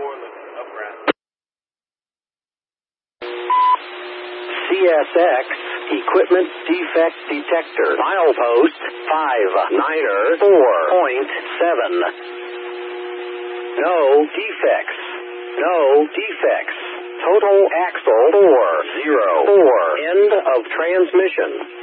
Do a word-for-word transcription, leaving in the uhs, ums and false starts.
four, looking up ground. C S X Equipment Defect Detector. Milepost five niner four point seven. No defects. No defects. Total axle four zero four. End of transmission.